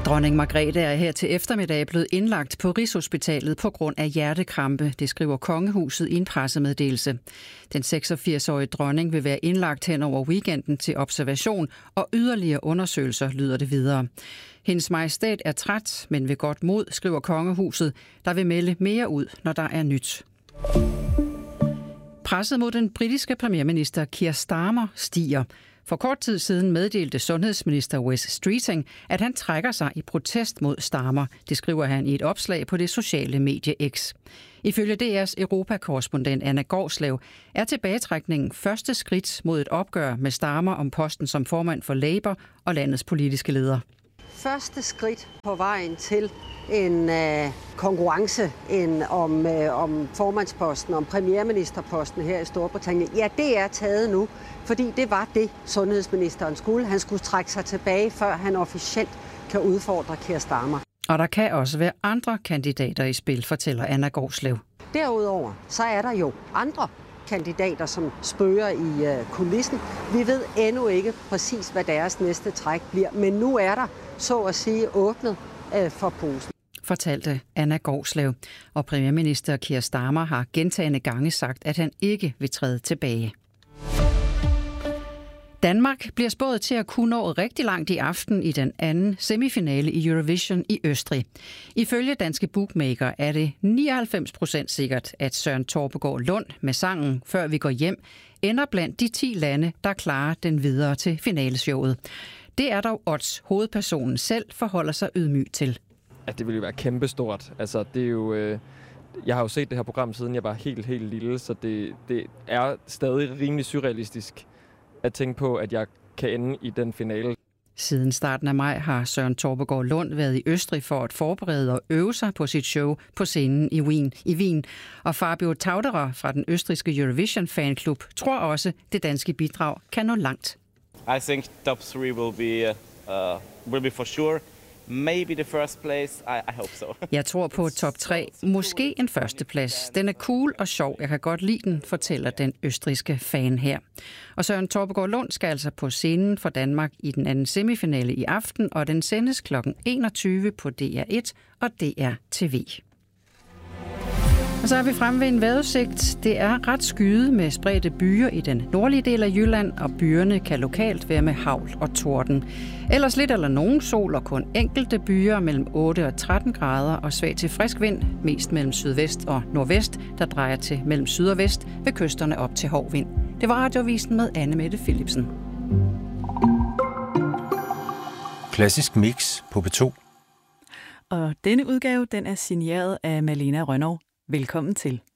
Dronning Margrethe er her til eftermiddag blevet indlagt på Rigshospitalet på grund af hjertekrampe, det skriver Kongehuset i en pressemeddelelse. Den 86-årige dronning vil være indlagt hen over weekenden til observation og yderligere undersøgelser, lyder det videre. Hendes Majestæt er træt, men ved godt mod, skriver Kongehuset, der vil melde mere ud, når der er nyt. Presset mod den britiske premierminister Keir Starmer stiger. For kort tid siden meddelte sundhedsminister Wes Streeting, at han trækker sig i protest mod Starmer. Det skriver han i et opslag på det sociale medie X. Ifølge DR's europakorrespondent Anna Gårdslev er tilbagetrækningen første skridt mod et opgør med Starmer om posten som formand for Labour og landets politiske leder. Første skridt på vejen til en konkurrence om formandsposten, om premierministerposten her i Storbritannien. Ja, det er taget nu, fordi det var det, sundhedsministeren skulle. Han skulle trække sig tilbage, før han officielt kan udfordre Keir Starmer. Og der kan også være andre kandidater i spil, fortæller Anna Gårdslev. Derudover så er der jo andre kandidater, som spøger i kulissen. Vi ved endnu ikke præcis, hvad deres næste træk bliver, men nu er der, så at sige, åbnet for posen. Fortalte Anna Gårdslev. Og premierminister Keir Starmer har gentagne gange sagt, at han ikke vil træde tilbage. Danmark bliver spået til at kunne nå rigtig langt i aften i den anden semifinale i Eurovision i Østrig. Ifølge danske bookmaker er det 99% sikkert, at Søren Torpegaard Lund med sangen Før vi går hjem ender blandt de 10 lande, der klarer den videre til finaleshowet. Det er dog odds hovedpersonen selv forholder sig ydmyg til. At det ville jo være kæmpestort. Altså, det er jo, jeg har jo set det her program, siden jeg var helt lille, så det er stadig rimelig surrealistisk at tænke på, at jeg kan ende i den finale. Siden starten af maj har Søren Torpegaard Lund været i Østrig for at forberede og øve sig på sit show på scenen i Wien. Og Fabio Tauderer fra den østrigske Eurovision fanklub tror også, det danske bidrag kan nå langt. I think top 3 will be for sure. Maybe the first place. I hope so. Jeg tror på top 3. Måske en førsteplads. Den er cool og sjov. Jeg kan godt lide den, fortæller den østrigske fan her. Og Søren Torpegaard Lund skal altså på scenen for Danmark i den anden semifinale i aften, og den sendes kl. 21 på DR1 og DR TV. Og så er vi fremme ved en vejrudsigt. Det er ret skyet med spredte byer i den nordlige del af Jylland, og byerne kan lokalt være med hagl og torden. Ellers lidt eller nogen sol og kun enkelte byer mellem 8 og 13 grader og svag til frisk vind, mest mellem sydvest og nordvest, der drejer til mellem syd og vest ved kysterne op til hård vind. Det var Radioavisen med Anne Mette Philipsen. Klassisk mix på P2. Og denne udgave, den er signeret af Malena Rønnow. Velkommen til.